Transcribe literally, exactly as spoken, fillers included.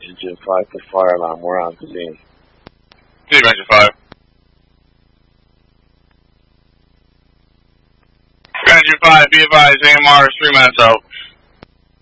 Engine five to fire alarm. We're on scene. Steve, Engine five. Engine five, be advised, A M R is three minutes out.